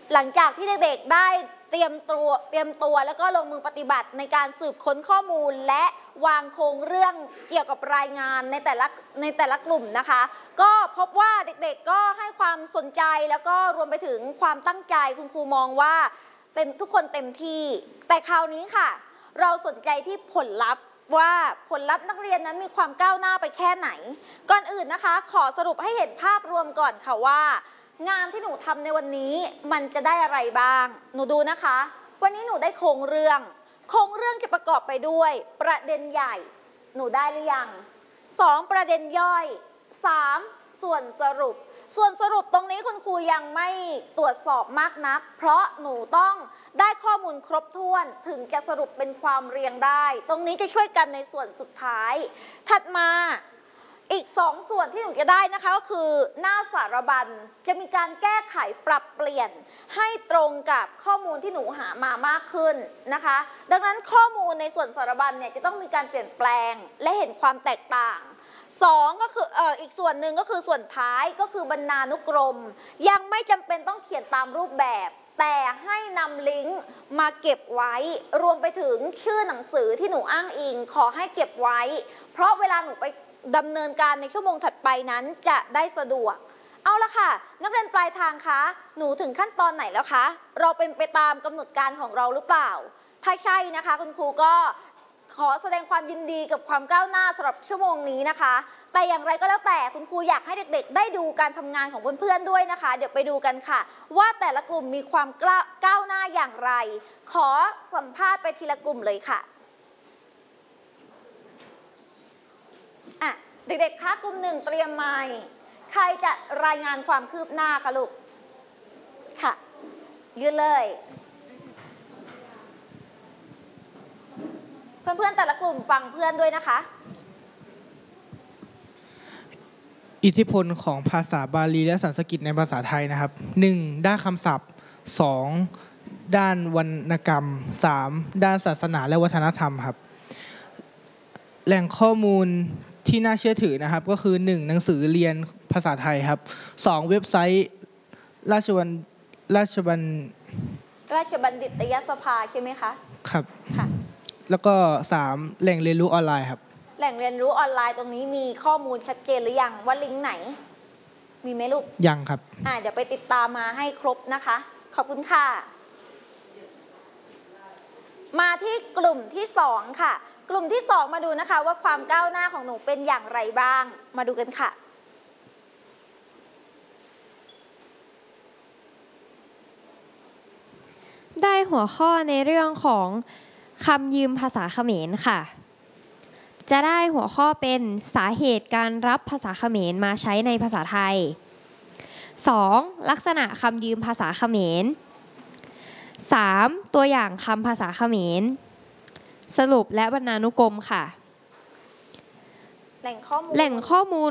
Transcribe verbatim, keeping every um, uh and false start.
หลังจากที่เด็กๆได้เตรียมตัวเตรียมตัวแล้วก็ลงมือปฏิบัติในการสืบค้นข้อมูลและวางโครงเรื่องเกี่ยวกับรายงานในแต่ละในแต่ละกลุ่มนะคะก็พบว่าเด็กๆก็ให้ความสนใจแล้วก็รวมไปถึงความตั้งใจคุณครูมองว่าเต็มทุกคนเต็มที่แต่คราวนี้ค่ะเราสนใจที่ผลลัพธ์ว่าผลลัพธ์นักเรียนนั้นมีความก้าวหน้าไปแค่ไหนก่อนอื่นนะคะขอสรุปให้เห็นภาพรวมก่อนค่ะว่างานที่หนูทำในวันนี้มันจะได้อะไรบ้างหนูดูนะคะวันนี้หนูได้โครงเรื่องโครงเรื่องจะประกอบไปด้วยประเด็นใหญ่หนูได้หรือยังสองประเด็นย่อยสามส่วนสรุปส่วนสรุปตรงนี้คุณครูยังไม่ตรวจสอบมากนักเพราะหนูต้องได้ข้อมูลครบถ้วนถึงจะสรุปเป็นความเรียงได้ตรงนี้จะช่วยกันในส่วนสุดท้ายถัดมาอีกสองส่วนที่หนูจะได้นะคะก็คือหน้าสารบัญจะมีการแก้ไขปรับเปลี่ยนให้ตรงกับข้อมูลที่หนูหามามากขึ้นนะคะดังนั้นข้อมูลในส่วนสารบัญเนี่ยจะต้องมีการเปลี่ยนแปลงและเห็นความแตกต่างสองก็คือเอ่ออีกส่วนหนึ่งก็คือส่วนท้ายก็คือบรรณานุกรมยังไม่จำเป็นต้องเขียนตามรูปแบบแต่ให้นำลิงก์มาเก็บไว้รวมไปถึงชื่อหนังสือที่หนูอ้างอิงขอให้เก็บไว้เพราะเวลาหนูไปดำเนินการในชั่วโมงถัดไปนั้นจะได้สะดวกเอาละค่ะนักเรียนปลายทางคะหนูถึงขั้นตอนไหนแล้วคะเราเป็นไปตามกำหนดการของเราหรือเปล่าถ้าใช่นะคะคุณครูก็ขอแสดงความยินดีกับความก้าวหน้าสำหรับชั่วโมงนี้นะคะแต่อย่างไรก็แล้วแต่คุณครูอยากให้เด็กๆได้ดูการทำงานของเพื่อนๆด้วยนะคะเดี๋ยวไปดูกันค่ะว่าแต่ละกลุ่มมีความก้าวหน้าอย่างไรขอสัมภาษณ์ไปทีละกลุ่มเลยค่ะอ่ะเด็กๆคะกลุ่มหนึ่งเตรียมไมค์ใครจะรายงานความคืบหน้าคะลูกค่ะยืนเลยเพื่อนๆแต่ละกลุ่มฟังเพื่อนด้วยนะคะอิทธิพลของภาษาบาลีและสันสกฤตในภาษาไทยนะครับหนึ่งด้านคำศัพท์สองด้านวรรณกรรมสามด้านศาสนาและวัฒนธรรมครับแหล่งข้อมูลที่น่าเชื่อถือนะครับก็คือหนึ่งหนังสือเรียนภาษาไทยครับสองเว็บไซต์ราชบัณราชบัณราชบัณฑิตยสภาใช่ไหมคะครับค่ะแล้วก็สามแหล่งเรียนรู้ออนไลน์ครับแหล่งเรียนรู้ออนไลน์ตรงนี้มีข้อมูลชัดเจนหรือยังว่าลิงก์ไหนมีไหมลูกยังครับอ่าเดี๋ยวไปติดตามมาให้ครบนะคะขอบคุณค่ะมาที่กลุ่มที่สองค่ะกลุ่มที่สองมาดูนะคะว่าความก้าวหน้าของหนูเป็นอย่างไรบ้างมาดูกันค่ะได้หัวข้อในเรื่องของคำยืมภาษาเขมรค่ะจะได้หัวข้อเป็นสาเหตุการรับภาษาเขมรมาใช้ในภาษาไทย สอง ลักษณะคำยืมภาษาเขมร สาม ตัวอย่างคำภาษาเขมรสรุปและบรรณานุกรมค่ะแหล่งข้อมูลแหล่งข้อมูล